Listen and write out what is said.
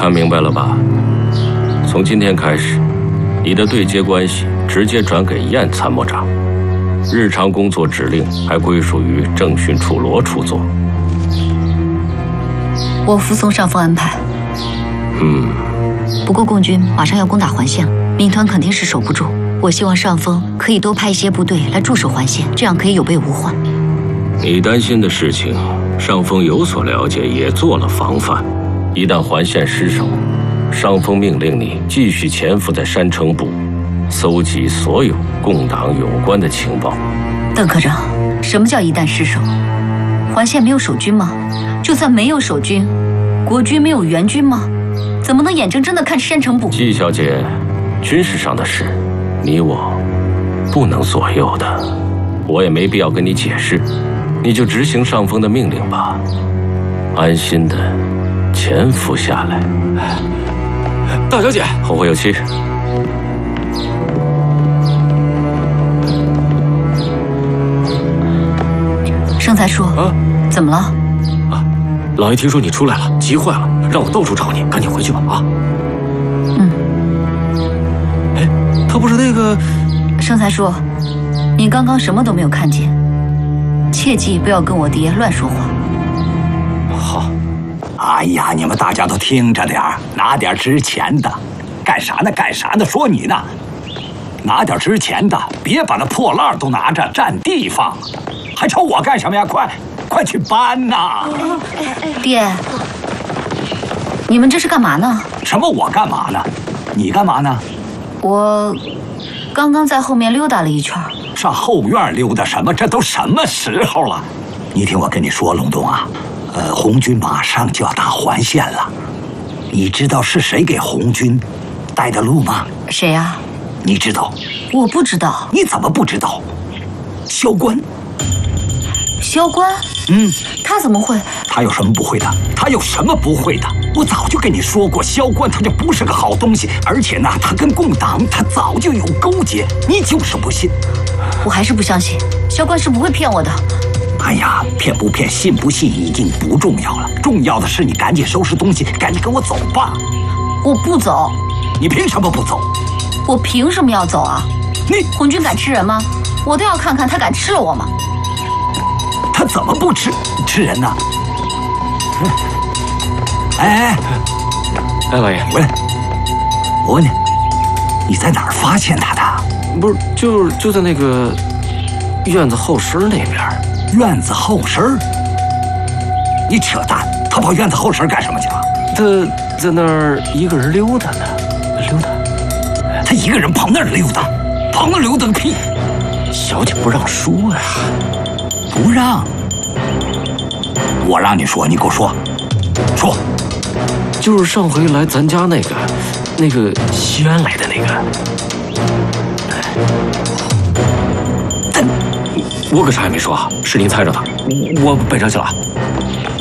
看明白了吧？从今天开始，你的对接关系直接转给燕参谋长，日常工作指令还归属于政训处罗处做。 我服从上峰安排。不过共军马上要攻打环线了，民团肯定是守不住。我希望上峰可以多派一些部队来驻守环线，这样可以有备无患。 你担心的事情，上峰有所了解，也做了防范。一旦环线失守，上峰命令你继续潜伏在山城部，搜集所有共党有关的情报。 邓科长，什么叫一旦失守？环线没有守军吗？就算没有守军，国军没有援军吗？怎么能眼睁睁地看山城部？季小姐，军事上的事，你我不能左右的，我也没必要跟你解释，你就执行上峰的命令吧，安心的潜伏下来。 大小姐， 后会有期。 盛才叔，怎么了？ 老爷听说你出来了，急坏了，让我到处找你，赶紧回去吧啊！哎，他不是那个…… 盛才叔，你刚刚什么都没有看见，切记不要跟我爹乱说话。 好。 哎呀，你们大家都听着点儿，拿点值钱的。干啥呢？干啥呢？说你呢。拿点值钱的，别把那破烂都拿着占地方，还瞅我干什么呀？快去搬呐！ 爹，你们这是干嘛呢？ 什么我干嘛呢？你干嘛呢？ 我刚刚在后面溜达了一圈。 上后院溜达什么？这都什么时候了？你听我跟你说，隆冬啊，红军马上就要打环线了。你知道是谁给红军带的路吗？ 谁呀？ 你知道？ 我不知道。 你怎么不知道？萧关。 萧关？他怎么会？ 他有什么不会的？他有什么不会的？我早就跟你说过，萧关他就不是个好东西，而且呢，他跟共党他早就有勾结，你就是不信。 我还是不相信，萧关是不会骗我的。 哎呀，骗不骗、信不信已经不重要了，重要的是你赶紧收拾东西，赶紧跟我走吧。 我不走。 你凭什么不走？ 我凭什么要走啊？红军敢吃人吗？我都要看看他敢吃了我吗？ 他怎么不吃人呢？哎， 老爷， 回来！我问你，你在哪儿发现他的？ 不是，就在那个院子后身那边。 院子后身？你扯淡！他跑院子后身干什么去了？ 他在那儿一个人溜达呢， 他一个人跑那儿溜达？跑那儿溜达个屁！ 小姐不让说呀。 不让？我让你说，你给我说。说。 就是上回来咱家那个西安来的那个。我可啥也没说啊，是您猜着的，我背上去了。